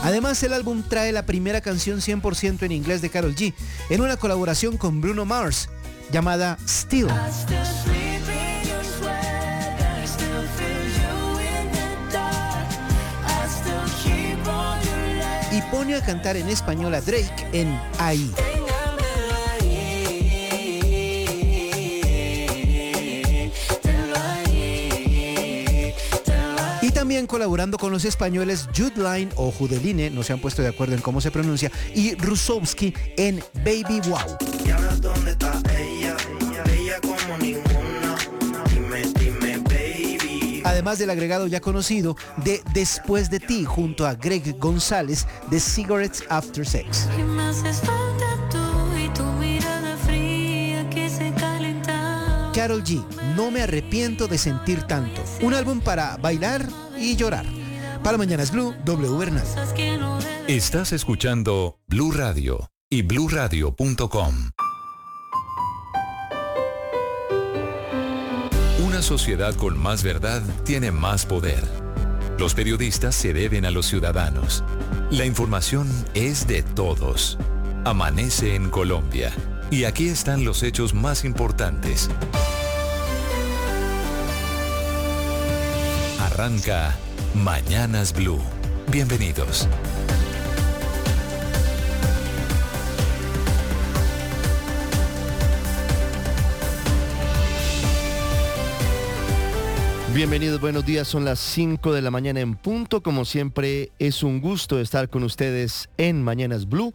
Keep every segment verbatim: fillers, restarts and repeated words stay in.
Además, el álbum trae la primera canción cien por ciento en inglés de Karol G, en una colaboración con Bruno Mars, llamada Still. Y pone a cantar en español a Drake en Ahí. Y también colaborando con los españoles Judeline o Judeline, no se han puesto de acuerdo en cómo se pronuncia, y Rusowski en Baby Wow. ¿Y ahora dónde está ella? Ella como ninguna. Dime, dime, baby. Además del agregado ya conocido de Después de ti, junto a Greg González de Cigarettes After Sex. Karol G, No me arrepiento de sentir tanto. Un álbum para bailar y llorar. Para Mañanas Blue, W Bernal. Estás escuchando Blue Radio y blue radio punto com. Una sociedad con más verdad tiene más poder. Los periodistas se deben a los ciudadanos. La información es de todos. Amanece en Colombia. Y aquí están los hechos más importantes. Arranca Mañanas Blue. Bienvenidos. Bienvenidos, buenos días, son las cinco de la mañana en punto. Como siempre, es un gusto estar con ustedes en Mañanas Blue.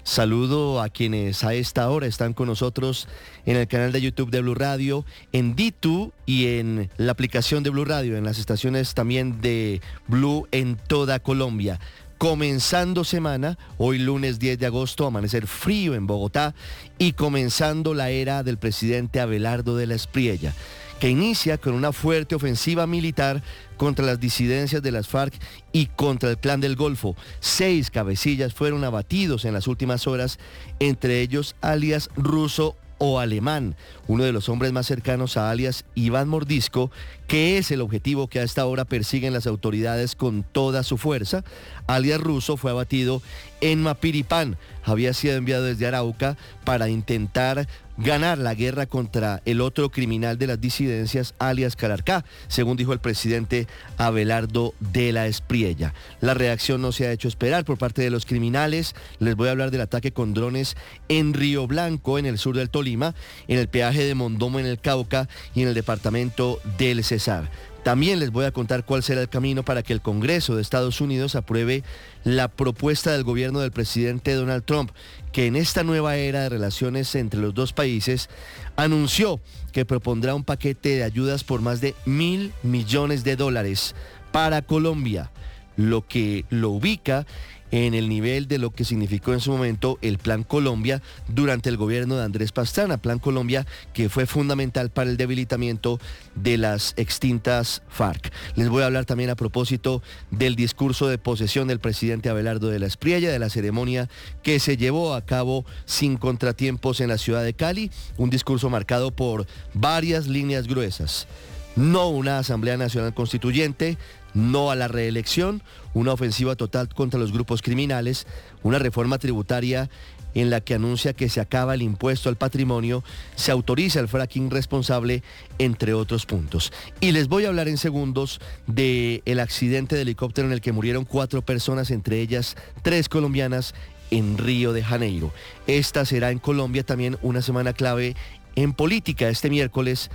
Saludo a quienes a esta hora están con nosotros en el canal de YouTube de Blue Radio, en D dos y en la aplicación de Blue Radio, en las estaciones también de Blue en toda Colombia. Comenzando semana, hoy lunes diez de agosto, amanecer frío en Bogotá y comenzando la era del presidente Abelardo de la Espriella, que inicia con una fuerte ofensiva militar contra las disidencias de las FARC y contra el Clan del Golfo. Seis cabecillas fueron abatidos en las últimas horas, entre ellos alias Ruso o Alemán, uno de los hombres más cercanos a alias Iván Mordisco, que es el objetivo que a esta hora persiguen las autoridades con toda su fuerza. Alias Ruso fue abatido en Mapiripán, había sido enviado desde Arauca para intentar ganar la guerra contra el otro criminal de las disidencias, alias Calarcá, según dijo el presidente Abelardo de la Espriella. La reacción no se ha hecho esperar por parte de los criminales. Les voy a hablar del ataque con drones en Río Blanco, en el sur del Tolima, en el peaje de Mondomo en el Cauca y en el departamento del Cesar. También les voy a contar cuál será el camino para que el Congreso de Estados Unidos apruebe la propuesta del gobierno del presidente Donald Trump, que en esta nueva era de relaciones entre los dos países anunció que propondrá un paquete de ayudas por más de mil millones de dólares para Colombia, lo que lo ubica en el nivel de lo que significó en su momento el Plan Colombia durante el gobierno de Andrés Pastrana, Plan Colombia que fue fundamental para el debilitamiento de las extintas FARC. Les voy a hablar también a propósito del discurso de posesión del presidente Abelardo de la Espriella, de la ceremonia que se llevó a cabo sin contratiempos en la ciudad de Cali, un discurso marcado por varias líneas gruesas. No una Asamblea Nacional Constituyente, no a la reelección, una ofensiva total contra los grupos criminales, una reforma tributaria en la que anuncia que se acaba el impuesto al patrimonio, se autoriza el fracking responsable, entre otros puntos. Y les voy a hablar en segundos del accidente de helicóptero en el que murieron cuatro personas, entre ellas tres colombianas, en Río de Janeiro. Esta será en Colombia también una semana clave en política. Este miércoles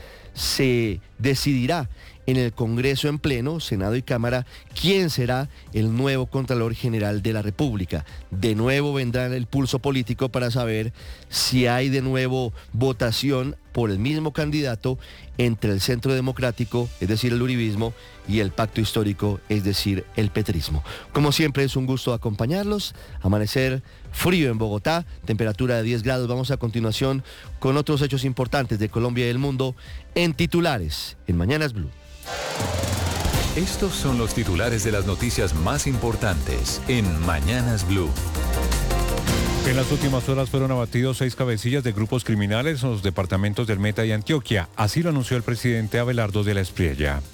se decidirá en el Congreso en pleno, Senado y Cámara, quién será el nuevo Contralor General de la República. De nuevo vendrá el pulso político para saber si hay de nuevo votación por el mismo candidato entre el Centro Democrático, es decir, el uribismo, y el Pacto Histórico, es decir, el petrismo. Como siempre, es un gusto acompañarlos. Amanecer frío en Bogotá, temperatura de diez grados. Vamos a continuación con otros hechos importantes de Colombia y el mundo en titulares, en Mañanas Blue. Estos son los titulares de las noticias más importantes en Mañanas Blue. En las últimas horas fueron abatidos seis cabecillas de grupos criminales en los departamentos del Meta y Antioquia. Así lo anunció el presidente Abelardo de la Espriella.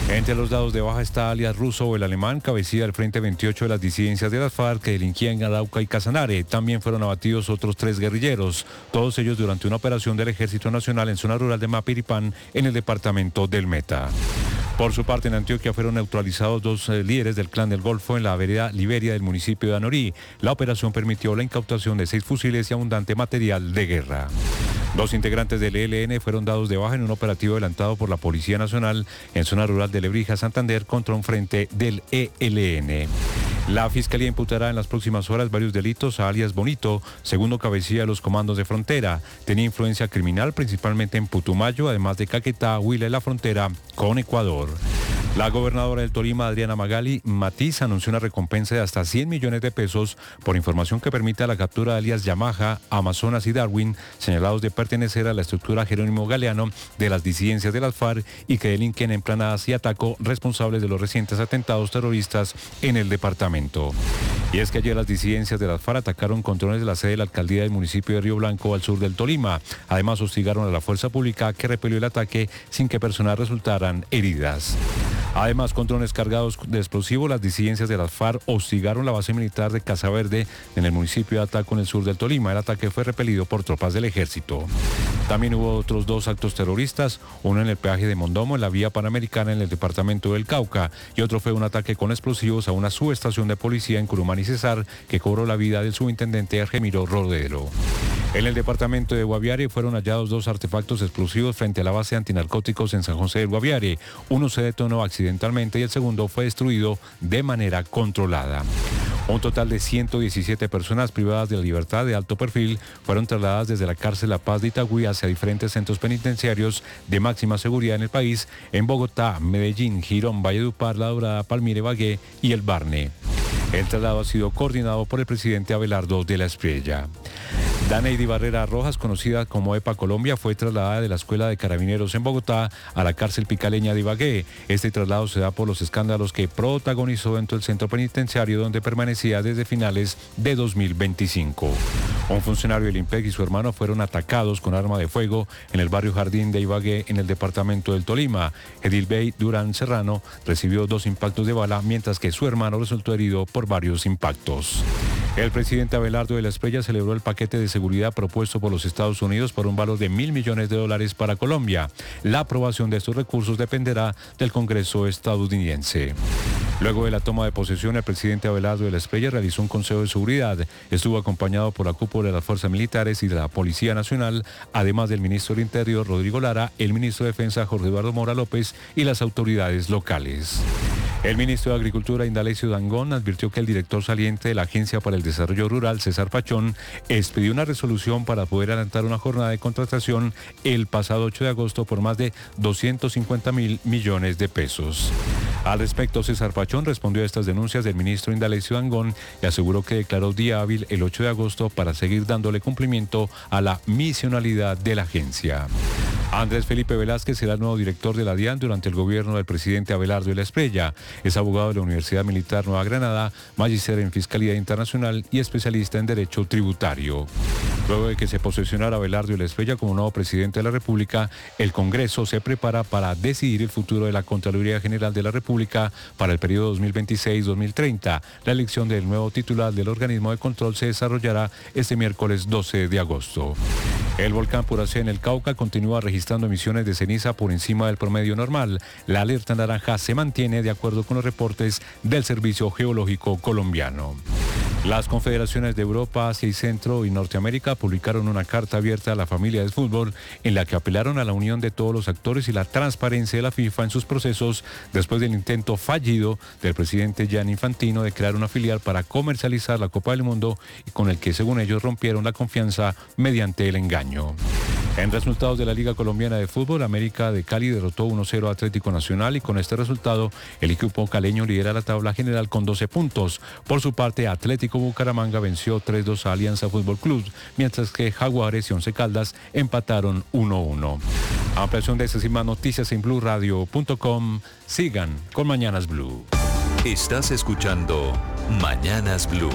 Entre los dados de baja está alias Russo, el alemán, cabecilla del Frente veintiocho de las disidencias de las FARC que delinquían en Arauca y Casanare. También fueron abatidos otros tres guerrilleros, todos ellos durante una operación del Ejército Nacional en zona rural de Mapiripán, en el departamento del Meta. Por su parte, en Antioquia fueron neutralizados dos eh, líderes del Clan del Golfo en la vereda Liberia del municipio de Anorí. La operación permitió la incautación de seis fusiles y abundante material de guerra. Dos integrantes del E L N fueron dados de baja en un operativo adelantado por la Policía Nacional en zona rural de Lebrija, Santander, contra un frente del E L N. La Fiscalía imputará en las próximas horas varios delitos a alias Bonito, segundo cabecilla de los comandos de frontera. Tenía influencia criminal principalmente en Putumayo, además de Caquetá, Huila y la frontera con Ecuador. La gobernadora del Tolima, Adriana Magali Matiz, anunció una recompensa de hasta cien millones de pesos por información que permita la captura de alias Yamaha, Amazonas y Darwin, señalados de pertenecer a la estructura Jerónimo Galeano de las disidencias de las FARC y que delinquen en Planadas y Ataco, responsables de los recientes atentados terroristas en el departamento. Y es que ayer las disidencias de las FARC atacaron controles de la sede de la alcaldía del municipio de Río Blanco, al sur del Tolima. Además, hostigaron a la fuerza pública, que repelió el ataque sin que personas resultaran heridas. Además, con drones cargados de explosivos, las disidencias de las FARC hostigaron la base militar de Casa Verde en el municipio de Ataco, en el sur del Tolima. El ataque fue repelido por tropas del ejército. También hubo otros dos actos terroristas, uno en el peaje de Mondomo, en la vía panamericana en el departamento del Cauca, y otro fue un ataque con explosivos a una subestación de policía en Curumán y Cesar, que cobró la vida del subintendente Argemiro Rodero. En el departamento de Guaviare fueron hallados dos artefactos explosivos frente a la base antinarcóticos en San José del Guaviare. Uno se detonó accidentalmente y el segundo fue destruido de manera controlada. Un total de ciento diecisiete personas privadas de la libertad de alto perfil fueron trasladadas desde la cárcel La Paz de Itagüí hacia diferentes centros penitenciarios de máxima seguridad en el país, en Bogotá, Medellín, Girón, Valledupar, La Dorada, Palmira, Ibagué y El Barne. El traslado ha sido coordinado por el presidente Abelardo de la Espriella. Daneidi Barrera Rojas, conocida como EPA Colombia, fue trasladada de la Escuela de Carabineros en Bogotá a la cárcel picaleña de Ibagué. Este traslado se da por los escándalos que protagonizó dentro del centro penitenciario, donde permanecía desde finales de dos mil veinticinco. Un funcionario del IMPEC y su hermano fueron atacados con arma de fuego en el barrio Jardín de Ibagué, en el departamento del Tolima. Edilbey Durán Serrano recibió dos impactos de bala, mientras que su hermano resultó herido por varios impactos. El presidente Abelardo de la Espriella celebró el paquete de seguridad propuesto por los Estados Unidos por un valor de mil millones de dólares para Colombia. La aprobación de estos recursos dependerá del Congreso estadounidense. Luego de la toma de posesión, el presidente Abelardo de la Espriella realizó un consejo de seguridad. Estuvo acompañado por la cúpula de las fuerzas militares y de la Policía Nacional, además del ministro del Interior, Rodrigo Lara, el ministro de Defensa, Jorge Eduardo Mora López, y las autoridades locales. El ministro de Agricultura, Indalecio Dangond, advirtió que el director saliente de la Agencia para el Desarrollo Rural, César Pachón, expidió una resolución para poder adelantar una jornada de contratación el pasado ocho de agosto por más de doscientos cincuenta mil millones de pesos. Al respecto, César Pachón respondió a estas denuncias del ministro Indalecio Dangond y aseguró que declaró día hábil el ocho de agosto para seguir dándole cumplimiento a la misionalidad de la agencia. Andrés Felipe Velázquez será el nuevo director de la DIAN durante el gobierno del presidente Abelardo de la Espriella. Es abogado de la Universidad Militar Nueva Granada, magíster en Fiscalía Internacional y especialista en Derecho Tributario. Luego de que se posesionara Abelardo de la Espriella como nuevo presidente de la República, el Congreso se prepara para decidir el futuro de la Contraloría General de la República para el periodo dos mil veintiséis a dos mil treinta. La elección del nuevo titular del organismo de control se desarrollará este miércoles doce de agosto. El volcán Puracé en el Cauca continúa registrando emisiones de ceniza por encima del promedio normal. La alerta naranja se mantiene de acuerdo con los reportes del Servicio Geológico Colombiano. Las confederaciones de Europa, Asia y Centro y Norteamérica publicaron una carta abierta a la familia del fútbol en la que apelaron a la unión de todos los actores y la transparencia de la FIFA en sus procesos después del intento fallido del presidente Gianni Infantino de crear una filial para comercializar la Copa del Mundo y con el que, según ellos, rompieron la confianza mediante el engaño. En resultados de la Liga Colombiana de Fútbol, América de Cali derrotó uno cero a Atlético Nacional y con este resultado el equipo caleño lidera la tabla general con doce puntos. Por su parte, Atlético Bucaramanga venció tres dos a Alianza Fútbol Club, mientras que Jaguares y Once Caldas empataron uno uno. Ampliación de estas y más noticias en blue radio punto com. Sigan con Mañanas Blue. Estás escuchando Mañanas Blue.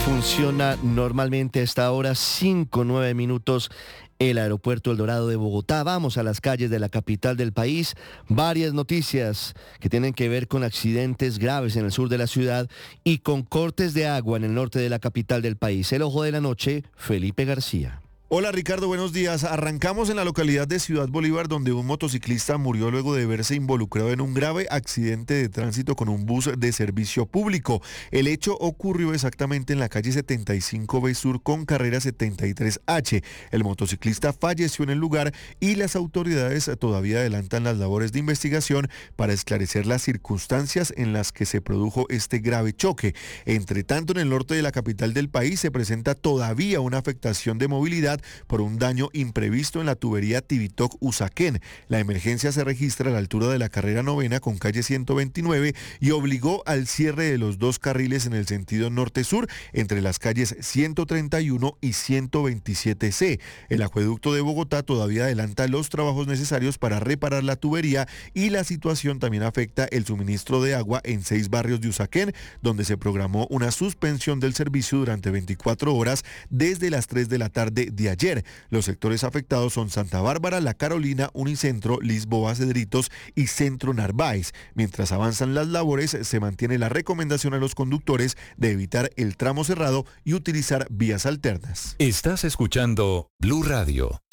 Funciona normalmente a esta hora, cinco nueve minutos, el aeropuerto El Dorado de Bogotá. Vamos a las calles de la capital del país. Varias noticias que tienen que ver con accidentes graves en el sur de la ciudad y con cortes de agua en el norte de la capital del país. El ojo de la noche, Felipe García. Hola Ricardo, buenos días. Arrancamos en la localidad de Ciudad Bolívar, donde un motociclista murió luego de verse involucrado en un grave accidente de tránsito con un bus de servicio público. El hecho ocurrió exactamente en la calle setenta y cinco B Sur con carrera setenta y tres H. El motociclista falleció en el lugar y las autoridades todavía adelantan las labores de investigación para esclarecer las circunstancias en las que se produjo este grave choque. Entre tanto, en el norte de la capital del país se presenta todavía una afectación de movilidad por un daño imprevisto en la tubería Tibitoc-Usaquén. La emergencia se registra a la altura de la carrera novena con calle ciento veintinueve y obligó al cierre de los dos carriles en el sentido norte-sur entre las calles ciento treinta y uno y ciento veintisiete C. El acueducto de Bogotá todavía adelanta los trabajos necesarios para reparar la tubería y la situación también afecta el suministro de agua en seis barrios de Usaquén, donde se programó una suspensión del servicio durante veinticuatro horas desde las tres de la tarde de ayer. Los sectores afectados son Santa Bárbara, La Carolina, Unicentro, Lisboa, Cedritos y Centro Narváez. Mientras avanzan las labores, se mantiene la recomendación a los conductores de evitar el tramo cerrado y utilizar vías alternas. Estás escuchando Blue Radio.